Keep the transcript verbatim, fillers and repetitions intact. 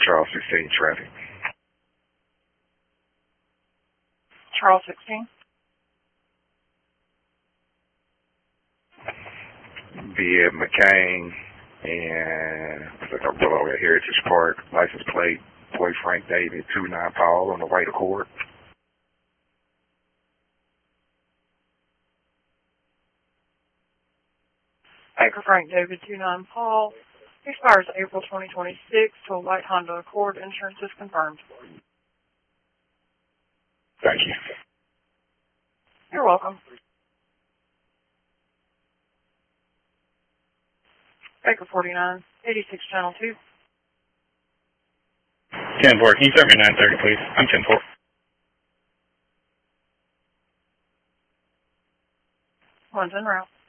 Charles sixteen traffic. Charles sixteen. Via McCain and what's that below at Heritage Park, license plate, Boy Frank David, two nine Paul on the white Accord. Baker Frank David, two nine Paul. Expires April twenty twenty-six to a white Honda Accord. Insurance is confirmed. Thank you. You're welcome. Baker forty-nine, eighty-six Channel two. ten four, can you start me nine thirty, please? I'm ten four. One's en route.